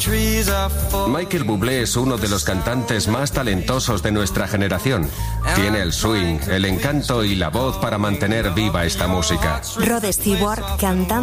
Michael Bublé es uno de los cantantes más talentosos de nuestra generación. Tiene el swing, el encanto y la voz para mantener viva esta música. Rod Stewart, cantante